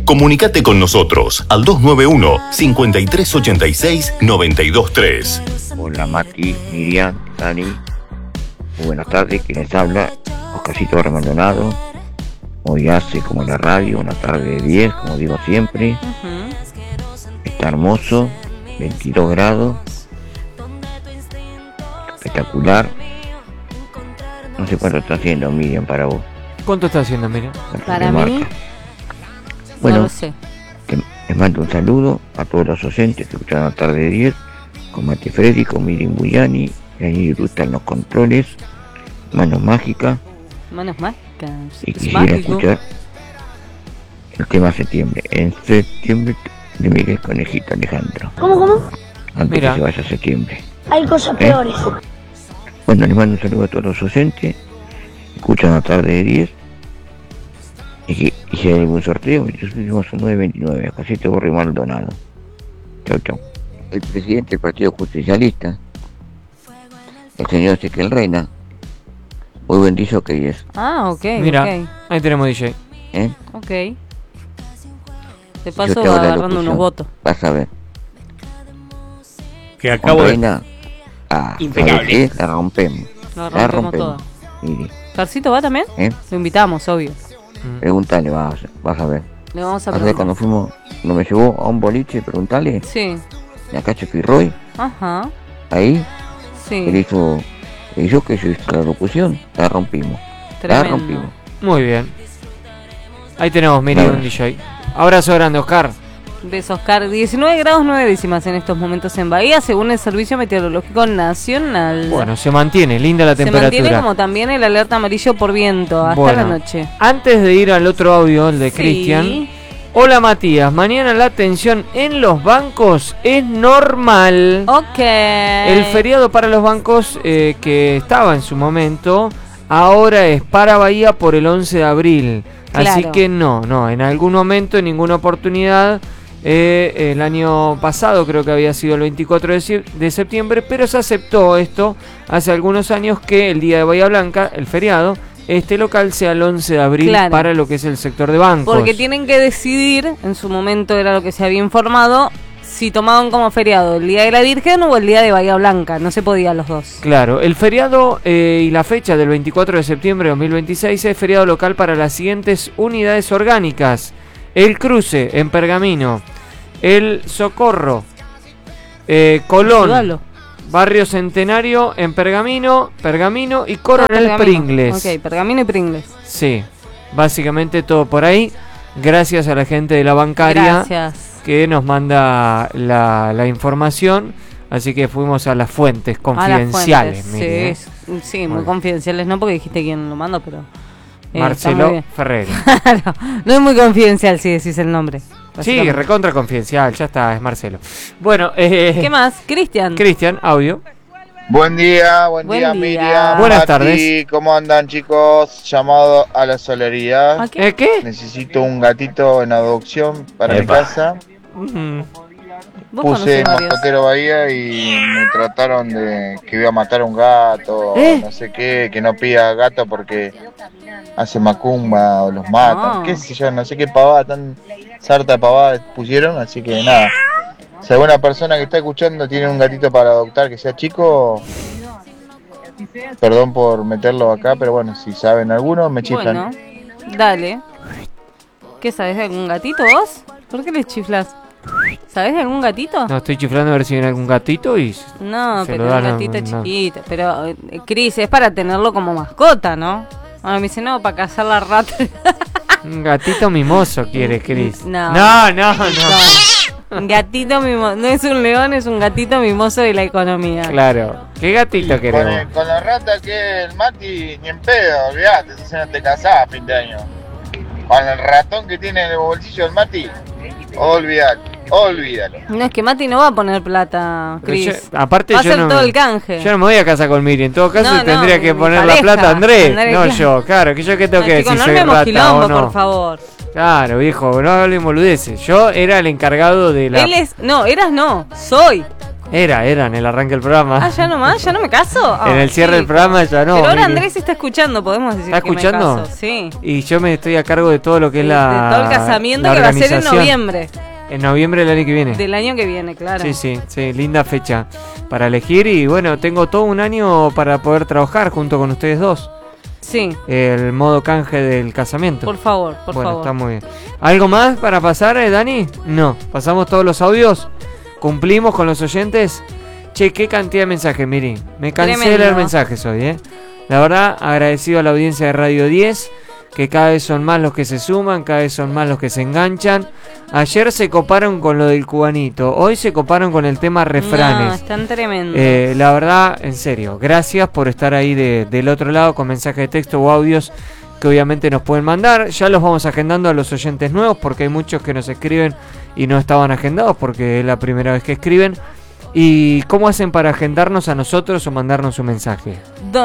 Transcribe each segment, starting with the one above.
Comunicate con nosotros al 291-5386-923. Hola Mati, Miriam, Dani. Muy buenas tardes, quien les habla, Oscarcito Remaldonado. Hoy hace como en la radio, una tarde de 10, como digo siempre. Está hermoso, 22 grados. Espectacular. No sé cuánto está haciendo, Miriam, para vos. ¿Cuánto está haciendo, Miriam? Para mí, bueno, no lo sé. Les mando un saludo a todos los oyentes que escuchan la tarde de 10, con Mati Freddy, con Miriam Buyani, y ahí gustan los controles, Manos Mágicas. Manos mágicas. Y quisiera escuchar el tema Septiembre. En septiembre de Miguel Conejito Alejandro. ¿Cómo? Antes Mira. que se vaya septiembre. Hay cosas peores. Bueno, les mando un saludo a todos los oyentes. Escuchan la tarde de 10. Y si hay algún sorteo, nosotros son 9.29. Casi te borro Maldonado. Chau, chau. El presidente del Partido Justicialista, el señor Ezequiel Reina, muy buen dicho que es. Ah, ok. Mira, ok. ahí tenemos DJ. Ok. De Yo paso te hago va la agarrando locución. unos votos. Vas a ver. Que Con acabo de... Reina, Impecable. ¿sabes qué? La rompemos. Lo La rompemos toda. rompemos. Mire, ¿Carcito va también? Lo invitamos, obvio. pregúntale, vas a ver. Le vamos a Ayer preguntar. cuando fuimos, no me llevó a un boliche, preguntale, Sí. en la calle Firroy, Ajá. ahí, él Sí. hizo que su la locución, la rompimos. La Tremendo. rompimos. Muy bien. Ahí tenemos, Miriam, Bueno. DJ. Abrazo grande, Oscar. Besos, Oscar. 19 grados 9 décimas en estos momentos en Bahía, según el Servicio Meteorológico Nacional. Bueno, se mantiene linda la se temperatura. mantiene como también el alerta amarillo por viento hasta Bueno, la noche. Antes de ir al otro audio, el de Sí. Cristian. Hola Matías, mañana la atención en los bancos es normal. Ok. El feriado para los bancos que estaba en su momento, ahora es para Bahía por el 11 de abril. Así Claro. que no, en algún momento, en ninguna oportunidad. El año pasado creo que había sido el 24 de septiembre, pero se aceptó esto hace algunos años que el día de Bahía Blanca, el feriado, este local sea el 11 de abril Claro. para lo que es el sector de bancos. Porque tienen que decidir, en su momento era lo que se había informado, si tomaban como feriado el Día de la Virgen o el Día de Bahía Blanca. No se podía los dos. Claro, el feriado y la fecha del 24 de septiembre de 2026 es feriado local para las siguientes unidades orgánicas. El Cruce en Pergamino, el Socorro, Colón, Ayúdalo. Barrio Centenario en Pergamino y Coronel Pergamino. Pringles. Ok, Pergamino y Pringles. Sí, básicamente todo por ahí. Gracias a la gente de la bancaria Gracias. que nos manda la información. Así que fuimos a las fuentes A las confidenciales. fuentes. mire, Sí, muy Bueno. confidenciales, no porque dijiste quién lo mandó, pero... está muy Marcelo bien. Ferreri. Claro, no es muy confidencial si decís el nombre. Sí, básicamente. recontra confidencial, ya está, es Marcelo. Bueno, ¿Qué más? Cristian. Cristian, audio. Buen día, buen Buen día, día. Miriam. Buenas Mati, tardes. ¿cómo andan, chicos? Llamado a la solidaridad. ¿A qué? ¿Qué? Necesito un gatito en adopción para mi Epa. casa. Vos Puse conocés varios. Mosquetero Bahía y me trataron de que iba a matar a un gato, no sé qué, que no pida gato porque hace macumba o los matan, Ah. qué sé yo, no sé qué pavada, tan sarta de pavada pusieron, así que nada. Si alguna persona que está escuchando tiene un gatito para adoptar que sea chico, perdón por meterlo acá, pero bueno, si saben alguno, me chiflan. Bueno, dale. ¿Qué sabes de algún gatito vos? ¿Por qué les chiflas? ¿Sabés de algún gatito? No, estoy chiflando a ver si viene algún gatito y... No, se pero lo un dan a- gatito no. chiquito. Pero, Cris, es para tenerlo como mascota, ¿no? Ah, me dice, no, para cazar la rata. Un gatito mimoso quiere, Cris. No. No. Un gatito mimoso. No es un león, es un gatito mimoso de la economía. Claro. ¿Qué gatito queremos? Con la rata que es el Mati, ni en pedo, olvidate, si no te casás a fin de año. Con el ratón que tiene en el bolsillo el Mati, olvídalo. No, es que Mati no va a poner plata, Pero Cris. aparte Va a yo hacer no todo me- el canje. Yo no me voy a casa con Miri. En todo caso No, tendría no, que mi poner la pareja. plata a Andrés. Andrés, No claro. yo, claro. Que yo que tengo que Chicos, decir no soy armemos rata quilombo, o no. por favor. Claro, viejo, no hablen boludeces. Yo era el encargado de la... Él es... No, eras no. Soy. Era en el arranque del programa. Ah, ya nomás, ya no me caso. En el cierre del programa ya no. Pero ahora Miri. Andrés está escuchando, podemos decir ¿Está que escuchando? me caso. Sí. Y yo me estoy a cargo de todo lo que es De todo el casamiento la que va a ser en organización. noviembre. En noviembre del año que viene. Del año que viene, claro. Sí, linda fecha para elegir y bueno, tengo todo un año para poder trabajar junto con ustedes dos. Sí. El modo canje del casamiento. Por favor, por bueno, favor. está muy bien. ¿Algo más para pasar, Dani? No. ¿Pasamos todos los audios? ¿Cumplimos con los oyentes? Che, qué cantidad de mensajes, Miri. Me cansé de Tremendo. leer mensajes hoy, La verdad, agradecido a la audiencia de Radio 10, que cada vez son más los que se suman, cada vez son más los que se enganchan. Ayer se coparon con lo del cubanito, hoy se coparon con el tema refranes. No, están tremendos. La verdad, en serio, gracias por estar ahí del otro lado con mensajes de texto o audios que obviamente nos pueden mandar. Ya los vamos agendando a los oyentes nuevos porque hay muchos que nos escriben y no estaban agendados porque es la primera vez que escriben. ¿Y cómo hacen para agendarnos a nosotros o mandarnos un mensaje?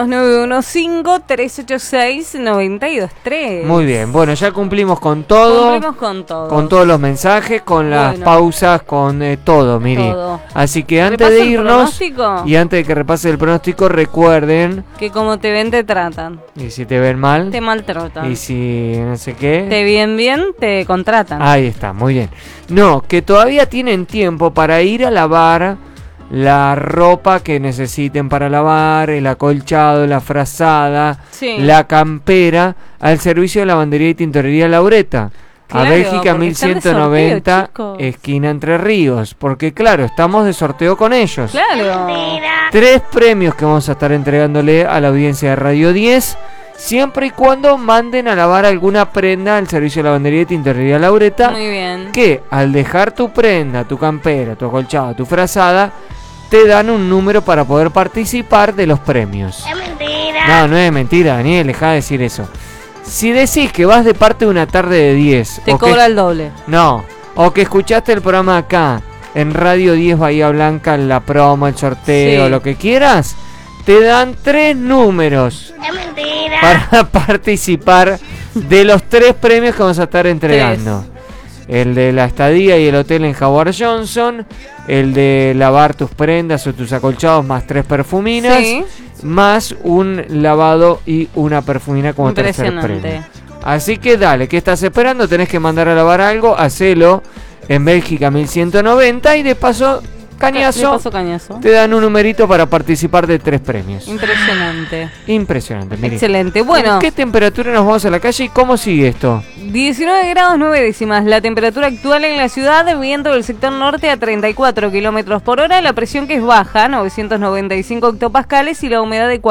2915-386-923. Muy bien, bueno, ya cumplimos con todo. Cumplimos con todo. Con todos los mensajes, con las Bueno. pausas, con todo, Miri. Todo. Así que antes ¿Repaso de el irnos pronóstico? y antes de que repase el pronóstico, recuerden, Que como te ven, te tratan. y si te ven mal, Te maltratan. y si no sé qué, Te bien, te contratan. ahí está, muy bien. No, que todavía tienen tiempo para ir a lavar la ropa que necesiten para lavar, el acolchado, la frazada, Sí. la campera, al servicio de lavandería y tintorería Laureta. Claro, A Bélgica porque están de 1190, sorteo, chicos. esquina Entre Ríos. Porque claro, estamos de sorteo con ellos. Claro. 3 premios que vamos a estar entregándole a la audiencia de Radio 10, siempre y cuando manden a lavar alguna prenda al servicio de lavandería y tintorería Laureta. Muy bien. Que al dejar tu prenda, tu campera, tu acolchado, tu frazada, te dan un número para poder participar de los premios. Es mentira. No es mentira, Daniel, deja de decir eso. Si decís que vas de parte de una tarde de 10, Te o que- cobra el doble. no, o que escuchaste el programa acá, en Radio 10 Bahía Blanca, la promo, el sorteo, Sí. lo que quieras, te dan 3 números Es mentira. para participar de los 3 premios que vamos a estar entregando. El de la estadía y el hotel en Howard Johnson, el de lavar tus prendas o tus acolchados más 3 perfuminas, Sí. más un lavado y una perfumina como tercer Impresionante. premio. Así que dale, ¿qué estás esperando? Tenés que mandar a lavar algo, hacelo en Bélgica 1190 y de paso, cañazo, Le paso cañazo. te dan un numerito para participar de 3 premios. Impresionante. Impresionante, mire. Excelente. Bueno, ¿Con qué temperatura nos vamos a la calle y cómo sigue esto? 19 grados 9 décimas. La temperatura actual en la ciudad, viento del sector norte a 34 kilómetros por hora. La presión que es baja, 995 hectopascales y la humedad de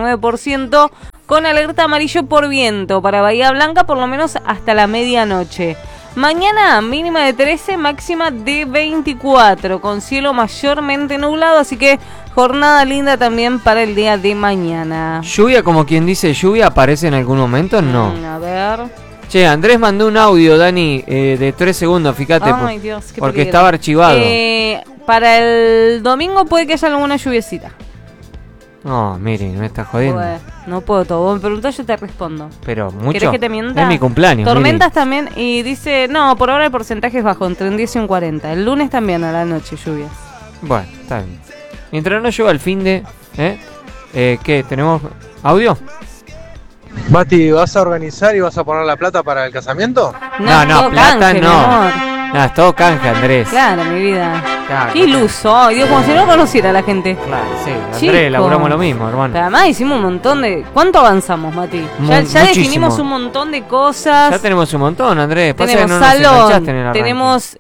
49%. Con alerta amarillo por viento para Bahía Blanca por lo menos hasta la medianoche. Mañana mínima de 13, máxima de 24, con cielo mayormente nublado, así que jornada linda también para el día de mañana. ¿Lluvia, como quien dice lluvia, aparece en algún momento? No. A ver. Che, Andrés mandó un audio, Dani, de 3 segundos, fíjate, Ay, Dios, qué porque peligro. estaba archivado. Para el domingo puede que haya alguna lluviecita. No, mire, me estás jodiendo. Bueno, no puedo todo. Vos me preguntás, yo te respondo. Pero mucho. ¿Querés que te mienta? Es mi cumpleaños. Tormentas también. Y dice, no, por ahora el porcentaje es bajo, entre un 10 y un 40. El lunes también a la noche lluvias. Miri. Bueno, está bien. Mientras no llueva el fin de... ¿Qué? ¿Tenemos audio? Mati, ¿vas a organizar y vas a poner la plata para el casamiento? No, es todo plata canje, mi no. amor. No, es todo canje, Andrés. Claro, mi vida. Claro, Qué iluso. Ay, Dios, como si no conociera a la gente. Claro, sí. Andrés, Chico. laburamos lo mismo, hermano. Pero además hicimos un montón de... ¿Cuánto avanzamos, Mati? Ya Muchísimo. definimos un montón de cosas. Ya tenemos un montón, Andrés. Pasa que Tenemos no nos enganchaste en el salón, arranque. tenemos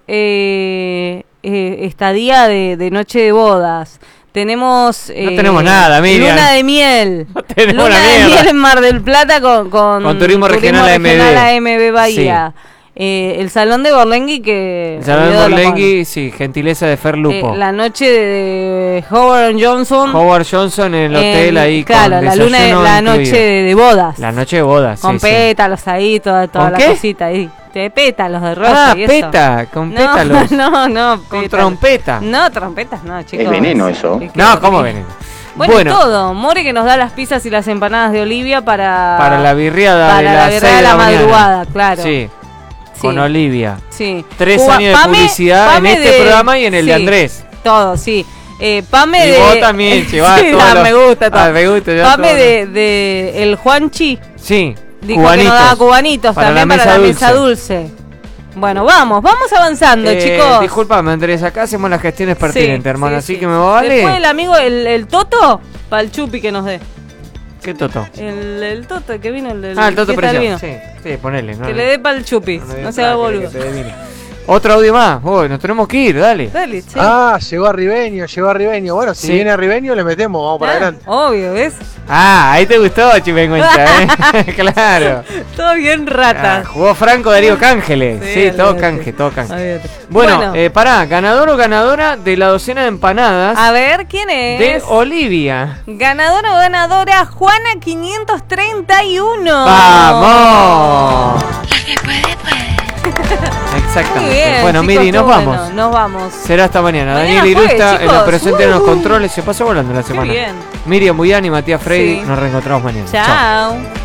estadía de noche de bodas, tenemos No tenemos nada, Miriam. luna de miel, No tenemos luna una de mierda. miel en Mar del Plata con Turismo Regional AMB Bahía. El salón de Borlengui que El Salón olvidado la Borlengui, sí, gentileza de Fer mano. Lupo. La noche de Howard Johnson Howard Johnson en el hotel ahí claro, con la luna desayuno la incluido. noche de bodas La noche de bodas, con sí, sí. pétalos ahí, toda ¿Con la qué? cosita ahí. De pétalos de rosa Ah, y eso. peta, con No, pétalos. no, Con pétalos. trompeta. No, trompetas no, chicos. Es veneno eso. Es que No, horrible. ¿cómo ven? Bueno, todo. More que nos da las pizzas y las empanadas de Olivia para la birriada de para la las birriada 6 de la mañana. madrugada, claro. Sí, Sí. con Olivia. Sí. 3 años de publicidad en este programa y en el de sí, Andrés. Todo, sí. Pame y de... vos también, chivá. Sí, me gusta todo. Me gusta. Pame de el Juanchi. Sí, Dijo cubanitos. que nos daba cubanitos Para también la para la mesa mesa dulce. Bueno, vamos avanzando, chicos. Disculpame, Andrés, acá hacemos las gestiones pertinentes, Sí, hermano, sí, así sí. que me vale. Después el amigo, el Toto, para el chupi que nos dé. ¿Qué Toto? El Toto, el que vino, el El Toto fiesta del vino. Presión. Sí, ponele. Que le dé para el chupi, no se haga boludo. Otro audio más. Nos tenemos que ir, dale. Dale, che. Llegó a Ribeño. Bueno, si Sí. viene a Ribeño, le metemos, vamos para adelante. Obvio, ¿ves? Ahí te gustó, Chimenguencha, claro. Todo bien rata. Jugó Franco Darío Cángeles. Sí, todo canje. Bueno, pará, ganador o ganadora de la docena de empanadas A ver, ¿quién es? de Olivia. Ganadora o ganadora, Juana 531. ¡Vamos! Exactamente. Muy bien, Bueno, chicos, Miri, nos qué vamos. bueno, nos vamos. Será hasta mañana. Mañana Daniel jueves, Irusta en chicos. la presente de los controles. Se pasó volando la semana. bien. Miriam Buyani, Matías Frey. Sí. Nos reencontramos mañana. Chao.